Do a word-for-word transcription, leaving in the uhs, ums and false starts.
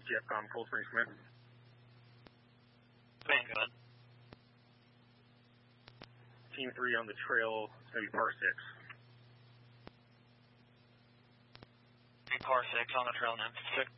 Jeffcom, Cold Spring Smith. Vanguard. Team three on the trail, it's going to be par six. Par six on the trail now. Six.